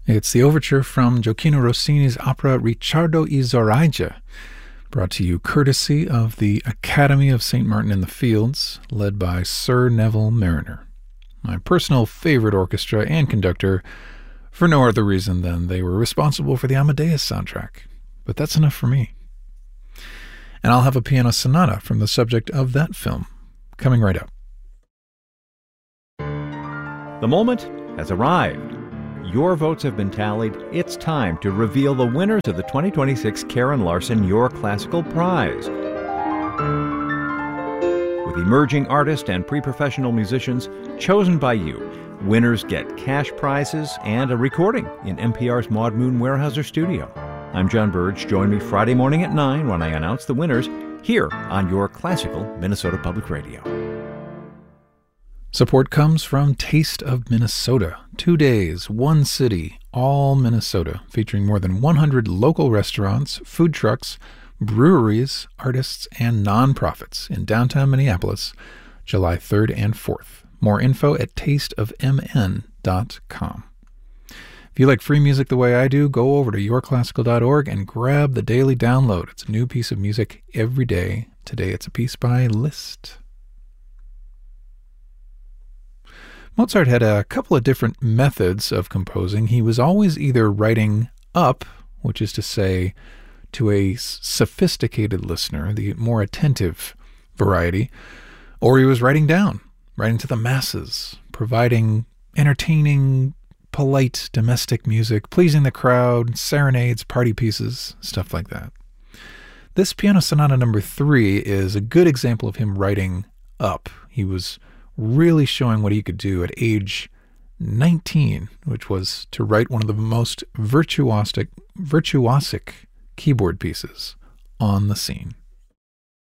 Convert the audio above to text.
It's the overture from Gioacchino Rossini's opera Ricciardo e Zoraide, brought to you courtesy of the Academy of St. Martin in the Fields, led by Sir Neville Mariner, my personal favorite orchestra and conductor, for no other reason than they were responsible for the Amadeus soundtrack. But that's enough for me. And I'll have a piano sonata from the subject of that film, coming right up. The moment has arrived. Your votes have been tallied. It's time to reveal the winners of the 2026 Karen Larson Your Classical Prize. With emerging artists and pre-professional musicians chosen by you, winners get cash prizes and a recording in NPR's Maud Moon Weyerhaeuser studio. I'm John Burge. Join me Friday morning at 9 when I announce the winners here on Your Classical Minnesota Public Radio. Support comes from Taste of Minnesota. 2 days, one city, all Minnesota, featuring more than 100 local restaurants, food trucks, breweries, artists, and nonprofits in downtown Minneapolis, July 3rd and 4th. More info at tasteofmn.com. If you like free music the way I do, go over to yourclassical.org and grab the daily download. It's a new piece of music every day. Today it's a piece by Liszt. Mozart had a couple of different methods of composing. He was always either writing up, which is to say, to a sophisticated listener, the more attentive variety, or he was writing down, writing to the masses, providing entertaining, polite domestic music, pleasing the crowd, serenades, party pieces, stuff like that. This Piano Sonata number 3 is a good example of him writing up. He was really showing what he could do at age 19, which was to write one of the most virtuosic keyboard pieces on the scene.